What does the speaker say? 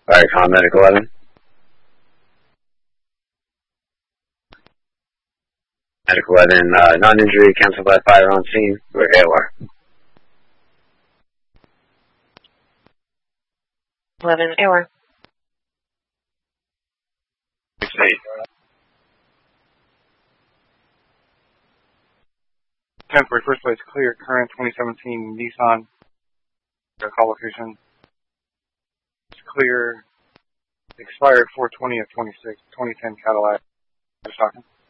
Alright, com medic 11. Medic 11, non-injury, canceled by fire on scene. We're AOR. 11 AOR. 6-8. Temporary first place clear, current 2017 Nissan. Call location. It's clear. Expired 4/20 of 26, 2010 Cadillac. Just talking.